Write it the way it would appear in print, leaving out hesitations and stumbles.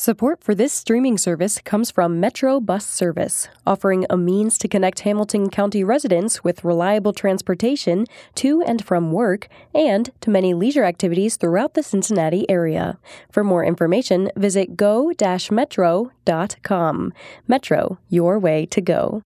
Support for this streaming service comes from Metro Bus Service, offering a means to connect Hamilton County residents with reliable transportation to and from work and to many leisure activities throughout the Cincinnati area. For more information, visit go-metro.com. Metro, your way to go.